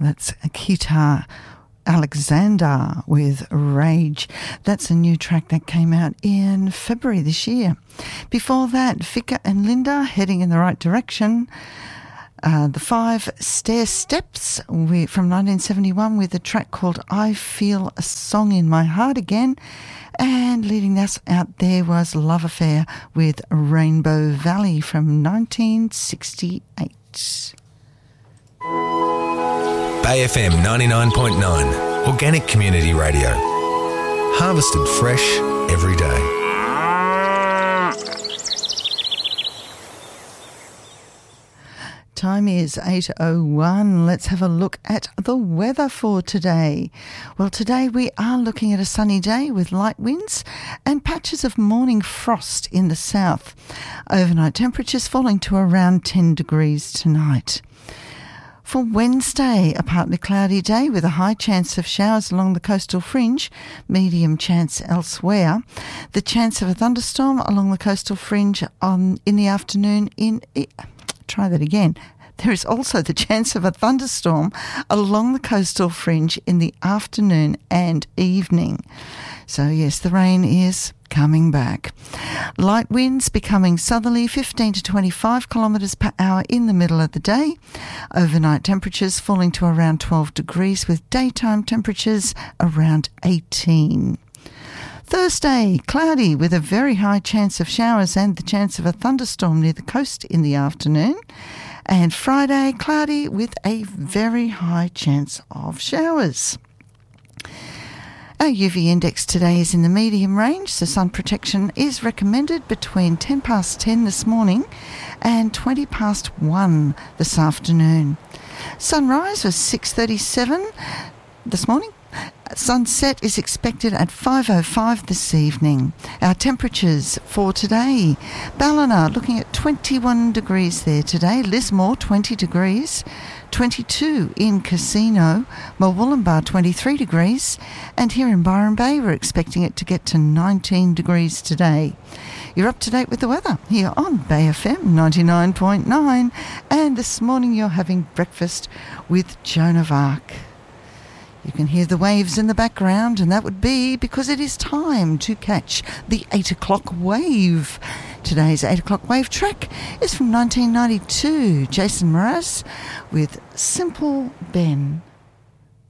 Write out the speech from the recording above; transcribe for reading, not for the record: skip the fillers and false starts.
That's Kita Alexander with Rage. That's a new track that came out in February this year. Before that, Vika and Linda, Heading in the Right Direction. The Five Stair Steps from 1971 with a track called I Feel a Song in My Heart Again. And leading us out there was Love Affair with Rainbow Valley from 1968. Bay FM 99.9, Organic Community Radio. Harvested fresh every day. Time is 8:01. Let's have a look at the weather for today. Well, today we are looking at a sunny day with light winds and patches of morning frost in the south. Overnight temperatures falling to around 10 degrees tonight. For Wednesday, a partly cloudy day with a high chance of showers along the coastal fringe, medium chance elsewhere. The chance of a thunderstorm along the coastal fringe in the afternoon Try that again. There is also the chance of a thunderstorm along the coastal fringe in the afternoon and evening. So yes, the rain is coming back. Light winds becoming southerly, 15 to 25 kilometres per hour in the middle of the day. Overnight temperatures falling to around 12 degrees with daytime temperatures around 18. Thursday, cloudy with a very high chance of showers and the chance of a thunderstorm near the coast in the afternoon. And Friday, cloudy with a very high chance of showers. Our UV index today is in the medium range, so sun protection is recommended between 10 past 10 this morning and 20 past 1 this afternoon. Sunrise was 6:37 this morning. Sunset is expected at 5:05 this evening. Our temperatures for today: Ballina looking at 21 degrees there today, Lismore 20 degrees, 22 in Casino, Murwillumbah 23 degrees, and here in Byron Bay we're expecting it to get to 19 degrees today. You're up to date with the weather here on Bay FM 99.9, and this morning you're having breakfast with Joan of Arc. You can hear the waves in the background, and that would be because it is time to catch the 8 o'clock wave. Today's 8 o'clock wave track is from 1992, Jason Mraz with Simple Ben.